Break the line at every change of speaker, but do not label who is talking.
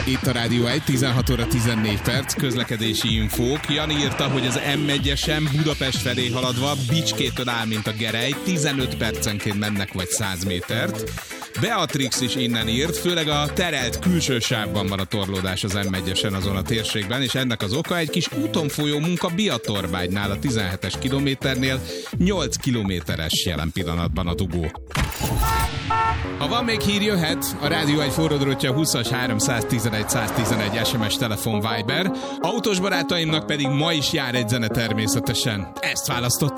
Itt a Rádió 1, 16 óra 14 perc, közlekedési infók. Jani írta, hogy az M1-esen Budapest felé haladva Bicskétől áll, mint a gerej, 15 percenként mennek vagy 100 métert. Beatrix is innen írt, főleg a terelt külső sávban van a torlódás az M1-esen azon a térségben, és ennek az oka egy kis úton folyó munka Biatorvágynál, a 17-es kilométernél, 8 kilométeres jelen pillanatban a dugó. Ha van még hír, jöhet. A Rádió 1 forródrótja 20-as 311 111 SMS, telefon, Viber. Autós barátaimnak pedig ma is jár egy zene természetesen. Ezt választották.